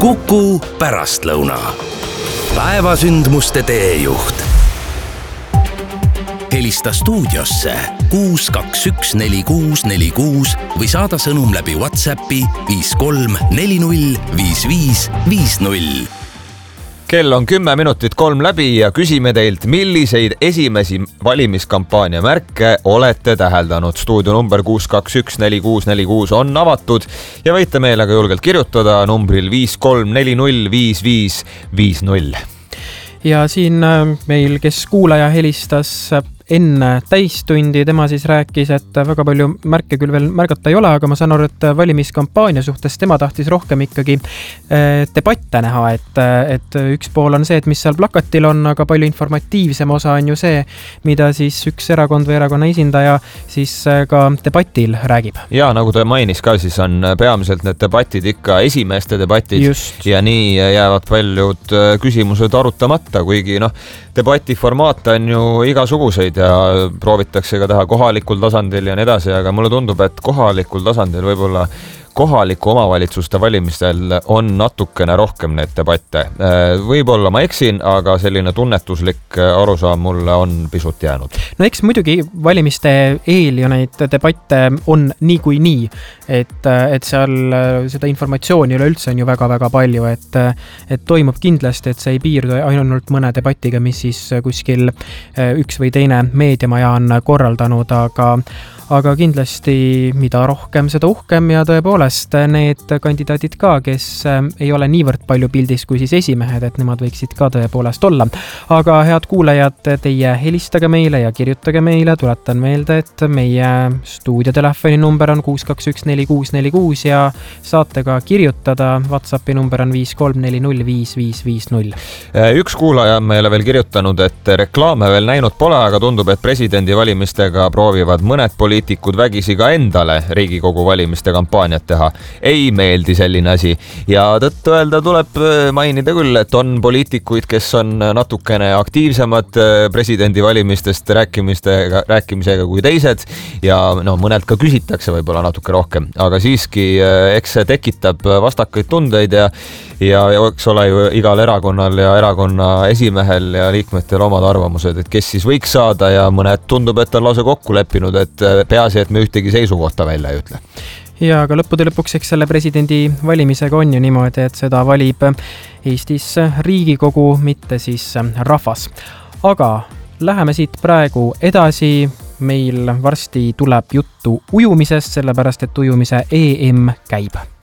Kuku pärastlõuna. Päevasündmuste teejuht. Helista stuudiosse 6214646 või saada sõnum läbi WhatsAppi 53405550. Kell on 10 minutit 3 läbi ja küsime teilt, milliseid esimesi valimiskampaania märke olete täheldanud. Stuudio number 6214646 on avatud ja võite meile ka julgelt kirjutada numbril 53405550. Ja siin meil, kes kuulaja helistas enne täistundi, tema siis rääkis, et väga palju märke küll veel märgata ei ole, aga ma saan aru, et valimiskampaania suhtes tema tahtis rohkem ikkagi debatte näha, et üks pool on see, et mis seal plakatil on, aga palju informatiivsem osa on ju see, mida siis üks erakond või erakonna esindaja siis ka debatil räägib. Ja nagu ta mainis ka, siis on peamiselt need debatid ikka esimeeste debatid. Just. Ja nii jäävad paljud küsimused arutamata, kuigi debati formaat on ju igasuguseid ja proovitakse ka teha kohalikul tasandil ja nii edasi, aga mulle tundub, et kohalikul tasandil võib-olla kohaliku omavalitsuste valimistel on natukene rohkem neid debatte. Võib-olla ma eksin, aga selline tunnetuslik arusaam mulle on pisut jäänud. No eks muidugi valimiste eel ja neid debatte on nii, et seal seda informatsiooni üleüldse on ju väga-väga palju, et toimub kindlasti, et see ei piirdu ainult mõne debatiga, mis siis kuskil üks või teine meediamaja on korraldanud, aga kindlasti mida rohkem, seda uhkem ja tõepoolest need kandidaadid ka, kes ei ole niivõrd palju pildis kui siis esimehed, et nemad võiksid ka tõepoolest olla. Aga head kuulajad, teie helistage meile ja kirjutage meile, tuletan meelde, et meie stuudiotelefoni number on 6214646 ja saate ka kirjutada, WhatsAppi number on 53405550. Üks kuulaja on meile veel kirjutanud, et reklaame veel näinud pole, aga tundub, et presidendivalimistega proovivad mõned poliitikud vägisi ka endale Riigikogu valimiste kampaaniat teha. Ei meeldi selline asi. Ja tõttu öelda tuleb mainida küll, et on poliitikuid, kes on natukene aktiivsemad presidendivalimistest rääkimisega kui teised ja mõned ka küsitakse võib-olla natuke rohkem, aga siiski eks see tekitab vastakaid tundeid ja eks ole ju igal erakonnal ja erakonna esimehel ja liikmetel omad arvamused, et kes siis võiks saada ja mõned tundub, et on lausa kokku leppinud, et peaasi, et me ühtegi seisukohta välja ei ütle. Ja aga lõppude lõpuks eks selle presidendi valimisega on ju niimoodi, et seda valib Eestis Riigikogu, mitte siis rahvas. Aga läheme siit praegu edasi. Meil varsti tuleb juttu ujumisest, sellepärast et ujumise EM käib.